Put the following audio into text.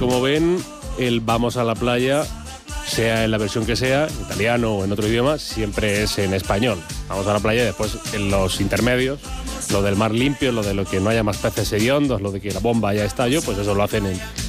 como ven, el vamos a la playa, sea en la versión que sea, en italiano o en otro idioma, siempre es en español. Vamos a la playa y después en los intermedios, lo del mar limpio, lo de lo que no haya más peces hediondos, lo de que la bomba ya estalló, pues eso lo hacen